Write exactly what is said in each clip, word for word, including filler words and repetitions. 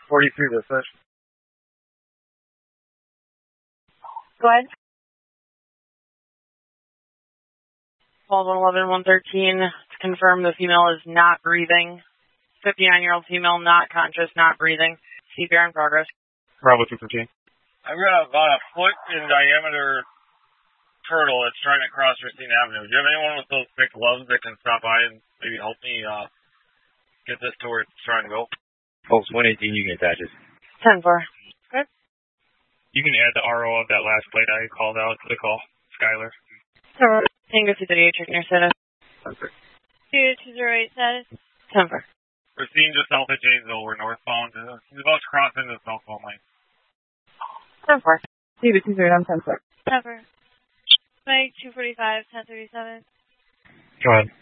forty-three dispatch. Go ahead. Calls one eleven one thirteen to confirm the female is not breathing. fifty-nine-year-old female, not conscious, not breathing. C P R in progress. Bravo two fifteen. I've got about a foot in diameter turtle that's trying to cross Racine Avenue. Do you have anyone with those thick gloves that can stop by and maybe help me uh, get this to where it's trying to go? Pulse one eighteen, you can attach it. ten four. Good. You can add the R O of that last plate I called out to the call, Skylar. Sure. Tango two thirty-eight, check your status. two two zero eight status. ten four. Racine just south of Janesville. We're northbound. He's about to cross into the southbound lane. ten four. C B two zero nine, ten four. ten four. Mike two forty-five, ten thirty-seven. Go ahead.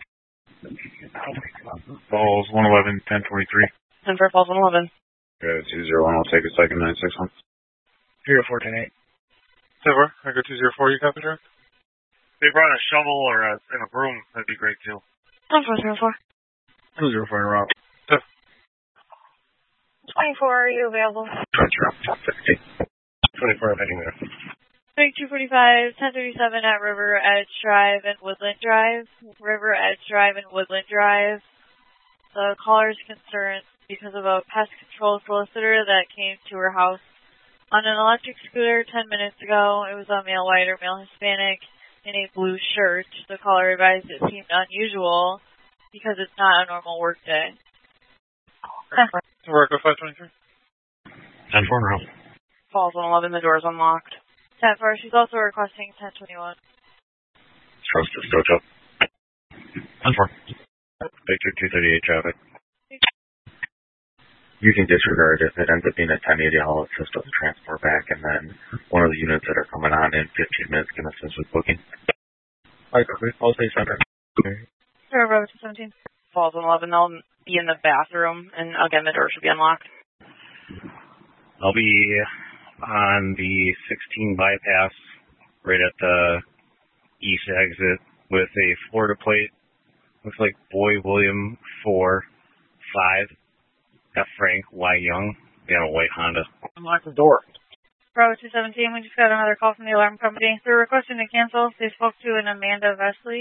Balls one eleven, ten twenty-three. ten four, falls one eleven. Go two zero one, I'll take a second, nine six one. zero four ten eight. ten four, I go two zero four, you copy, John? They brought a shovel or a, and a broom. That'd be great, too. ten four zero four. two zero four in a row. twenty-four, are you available? twenty-four, I'm heading there. Mike two forty-five, ten thirty-seven at River Edge Drive and Woodland Drive. River Edge Drive and Woodland Drive. The caller's concerned because of a pest control solicitor that came to her house on an electric scooter ten minutes ago. It was a male white or male Hispanic in a blue shirt. The caller advised it seemed unusual because it's not a normal work day. Work with five twenty-three. ten four in a row. Falls one eleven, the door's unlocked. ten four, she's also requesting ten twenty-one. Trust is still up. ten four. Victor two thirty-eight traffic. You can disregard if it ends up being a ten eighty, I'll assist with the transport back, and then one of the units that are coming on in fifteen minutes can assist with booking. Alright, I'll say center. Sure, Bravo two seventeen. Falls one eleven, they'll be in the bathroom, and again, the door should be unlocked. I'll be on the sixteen bypass right at the east exit with a Florida plate. Looks like Boy William four five. F. Frank Y. Young. Got a white Honda. Unlock the door. Bravo two seventeen, we just got another call from the alarm company. They're requesting to cancel. They spoke to an Amanda Vesley.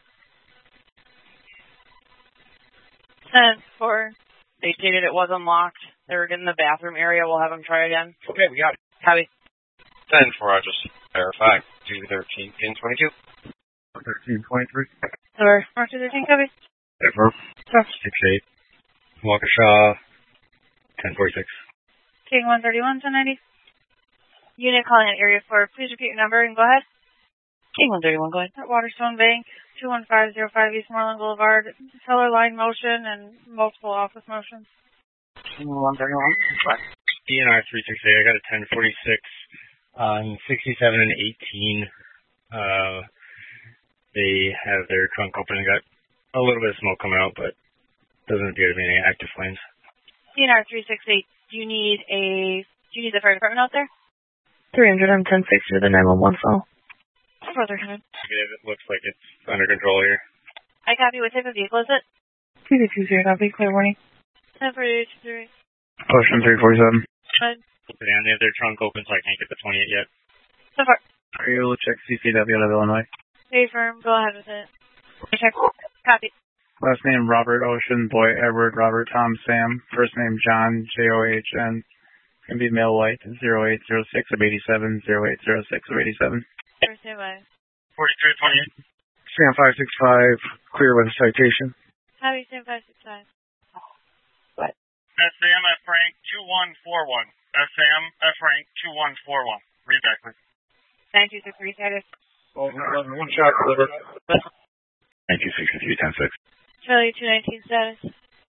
ten four. They stated it was unlocked. They were in the bathroom area. We'll have them try again. Okay, we got it. Copy. ten four, I'll just verify. two thirteen, pin twenty-two. thirteen twenty-three. Sorry. Mark two thirteen, copy. Ever. Sure. six eight. Waukesha. ten forty-six. King one thirty-one, ten ninety. Unit calling at area four. Please repeat your number and go ahead. King one thirty-one, go ahead. At Waterstone Bank, two one five zero five East Moreland Boulevard. Teller line motion and multiple office motions. King one thirty-one, D N R three six eight. I got a ten forty-six on sixty-seven and eighteen. Uh, they have their trunk open and got a little bit of smoke coming out, but doesn't appear to be any active flames. D N R three six eight. Do you need a do you need the fire department out there? three hundred and ten sixty to the nine one one cell. Further ahead. It looks like it's under control here. I copy. What type of vehicle is it? two two zero, copy. Clear warning. ten forty-eight three. Question three forty-seven. Good. Yeah, and they have their trunk open, so I can't get the twenty-eight yet. So far. Are you able to check C C W out of Illinois? Stay firm. Go ahead with it. Check. Copy. Last name Robert Ocean, boy Edward Robert Tom Sam. First name John J O H N. Can be male white zero eight zero six of eighty-seven zero eight zero six of eighty-seven. Stand by. forty-three twenty-eight. Sam five six five. Clear with a citation. Copy. Stand five six five. What? S A M F Frank two one four one. S A M F Frank two one four one. Read back, please. nine two six three status. Oh, one shot delivered. nine two six three ten six. Charlie two nineteen status.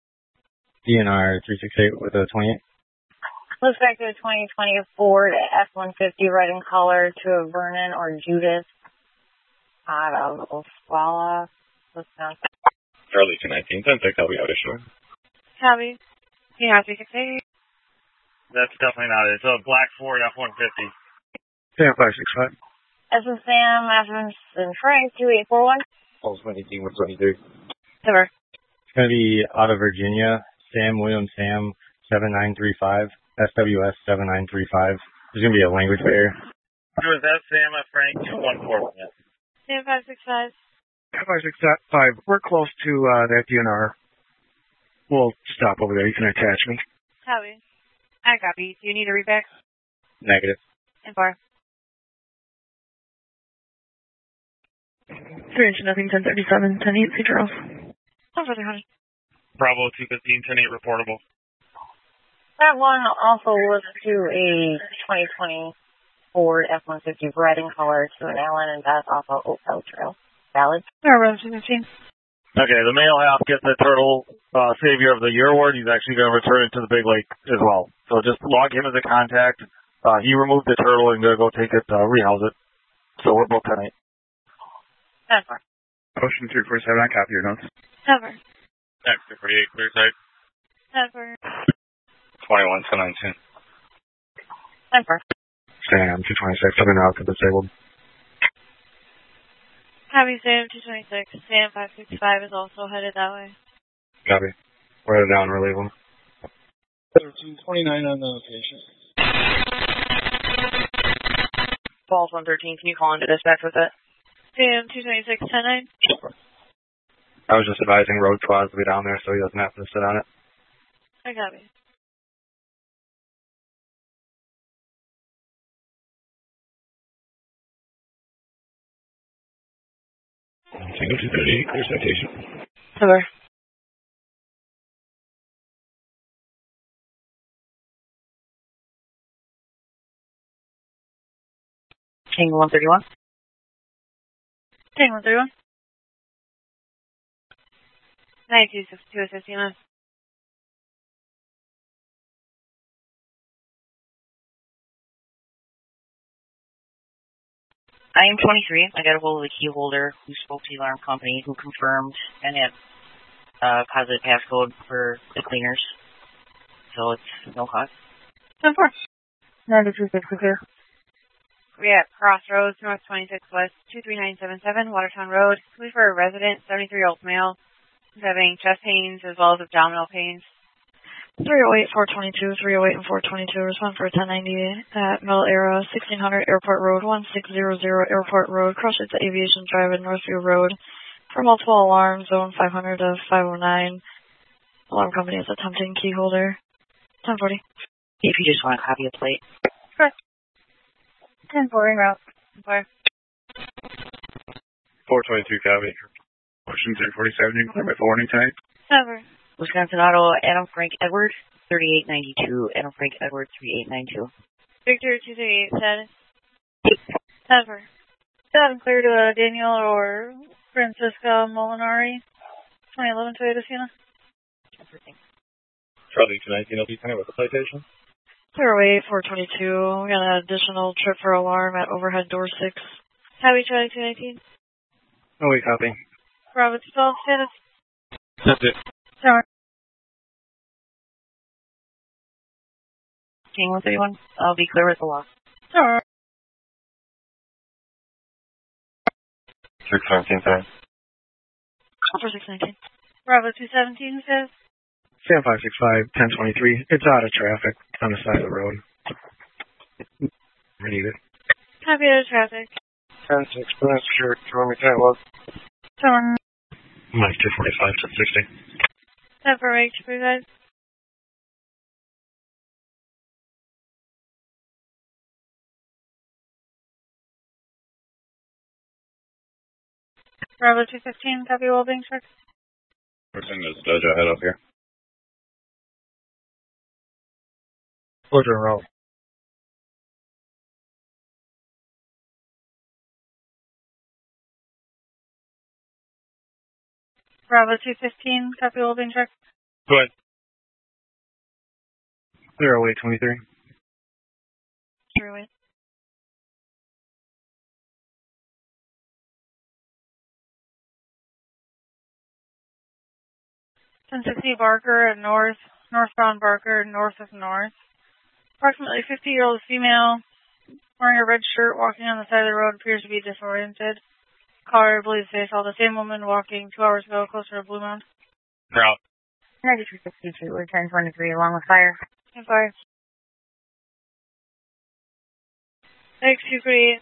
D N R three six eight with a twenty-eight. Looks back to a twenty twenty Ford F one fifty red in color to a Vernon or Judas out of Oswala, Wisconsin. Charlie two nineteen ten six. I'll be out of shore. Copy. D N R three six eight. That's definitely not it. It's a black Ford F one fifty. Sam five six five. S and Sam, F and Frank two eight four one. Pulse one eighteen with twenty-three. Cover. It's going to be out of Virginia. Sam William Sam seven nine three five. S W S seven nine three five. There's going to be a language barrier. Who is that, Sam? At Frank two one four. Sam five six five. five six five. We're close to uh, that D N R. We'll stop over there. You can attach me. Copy. I copy. Do you need a read back? Negative. And far. Three inch nothing, ten thirty-seven, ten eight, see Charles. Oh, further, honey. Bravo two fifteen, ten eight, reportable. That one also was to a twenty twenty Ford F one fifty red in color to an Allen and Beth off of Oakville Trail. Valid? Bravo two fifteen. Okay, the male half gets the Turtle uh, Savior of the Year award. He's actually going to return it to the Big Lake as well. So just log him as a contact. Uh, he removed the Turtle and going to go take it, uh, rehouse it. So we're both ten eight. That's far. Ocean three four seven, I copy your notes. Cover. X two forty-eight, clear sight. Cover. twenty-one, ten nineteen. That's far. Sam two twenty-six. I've been out to disabled. Copy, Sam two twenty-six. Sam five six five is also headed that way. Copy. Write it down, relieve them. thirteen twenty-nine on the location. Falls one thirteen, can you call into dispatch with it? Sam two twenty-six, ten nine. I was just advising Road Quad to be down there so he doesn't have to sit on it. I copy. Tango two thirty-eight, clear citation. Cover. Tango one thirty-one. Tango one thirty-one. ninety-two sixty-two fifty minutes. I am twenty-three. I got a hold of the key holder who spoke to the alarm company who confirmed and had uh, positive passcode for the cleaners. So it's no cost. ten four. ninety-two sixty-two. We at Crossroads, North twenty-six West, two three nine seven seven, Watertown Road. We for a resident, seventy-three year old male, who's having chest pains as well as abdominal pains. three oh eight, four twenty-two, three oh eight and four twenty-two, respond for a ten ninety at Middle Era, sixteen hundred Airport Road, sixteen hundred Airport Road, cross it to Aviation Drive and Northview Road. For multiple alarms, zone five hundred to five oh nine. Alarm company is attempting key holder. ten forty. If you just want a copy of the plate. Correct. ten forty route. Fire. four twenty-two, copy. Ocean three forty-seven, you can clear by warning tonight. Cover. Wisconsin Auto, Adam Frank Edward, thirty-eight ninety-two. Adam Frank Edward, thirty-eight ninety-two. Victor two thirty-eight, status. Cover. Seven clear to uh, Daniel or Francisca Molinari, twenty eleven Toyota Sienna. Charlie two nineteen, L B ten with the citation. zero eight, four twenty-two. We got an additional trip for alarm at overhead door six. Copy, Charlie two nineteen. Oh, wait, copy. Bravo twelve, status. That's it. Sorry. King one thirty-one. I'll be clear with the loss. Sorry. six seventeen, sorry. For six nineteen. Bravo two seventeen says. Sam five six five, ten twenty-three. It's out of traffic on the side of the road. Relieve it. Copy of traffic. ten six, but that's sure. Do you want me to tell you what? Sorry. Mike two forty-five, ten sixty. Ten for Mike two forty-five. Bravo two fifteen, copy well-being check. We're seeing this Dojo head up here. Closure roll. Bravo two fifteen, copy well-being check. Go ahead. zero eight twenty-three. Zero eight. ten sixty Barker at north, northbound Barker, north of north. Approximately fifty year old female wearing a red shirt walking on the side of the road appears to be disoriented. Caller believes they saw the same woman walking two hours ago closer to Blue Mound. Route. ninety-three sixty-two, or ten twenty-three, along with fire. I'm sorry. X two forty-eight.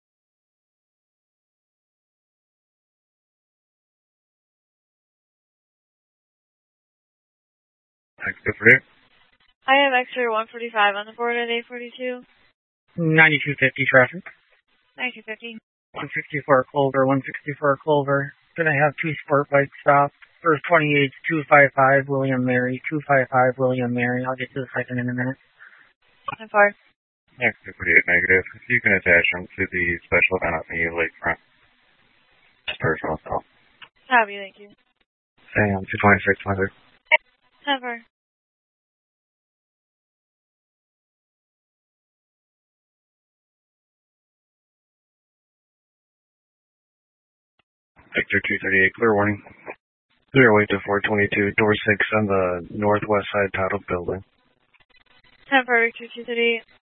X two forty-eight. I have X-ray one forty-five on the board at eight forty-two. ninety-two fifty traffic. ninety-two fifty. one sixty-four Clover, one sixty-four Clover. Gonna have two sport bikes stop. First twenty-eight, two five five William Mary, two five five William Mary. I'll get to the second in a minute. ten four. X two forty-eight negative. If you can attach them to the special event on the lakefront. Personal call. Copy, thank you. Sam, two twenty-six Mother. ten four. Victor two thirty-eight, clear warning. zero eight to four twenty-two, door six on the northwest side titled building. ten four, Victor two thirty-eight.